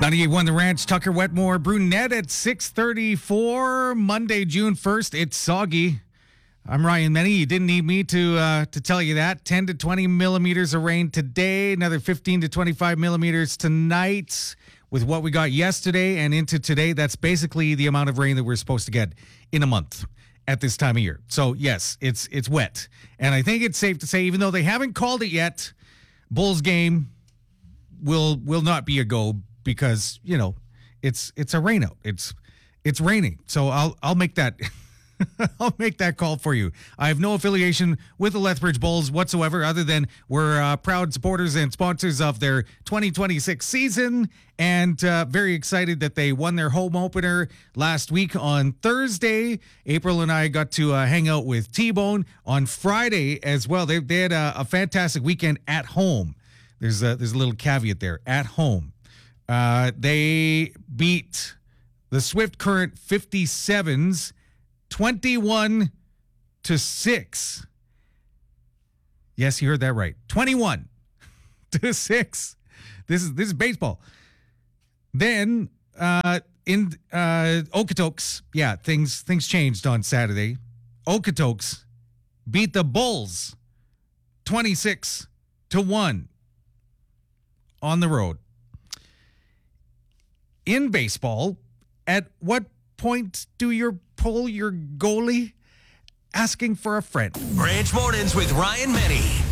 98.1 The Ranch, Tucker Wetmore, Brunette at 6:34, Monday, June 1st. It's soggy. I'm Ryan Menny. You didn't need me to tell you that. 10 to 20 millimeters of rain today, another 15 to 25 millimeters tonight. With what we got yesterday and into today, that's basically the amount of rain that we're supposed to get in a month at this time of year. So, yes, it's wet. And I think it's safe to say, even though they haven't called it yet, Bulls game will not be a go because, you know, it's a rain out. It's raining. So I'll make that I'll make that call for you. I have no affiliation with the Lethbridge Bulls whatsoever, other than we're proud supporters and sponsors of their 2026 season, and very excited that they won their home opener last week on Thursday. April and I got to hang out with T-Bone on Friday as well. They had a fantastic weekend at home. There's a little caveat there, at home. They beat the Swift Current 57s 21-6. Yes, you heard that right. 21-6. This is baseball. Then in Okotoks, yeah, things changed on Saturday. Okotoks beat the Bulls 26-1 on the road. In baseball, at what point do you pull your goalie? Asking for a friend. Ranch Mornings with Ryan Menny.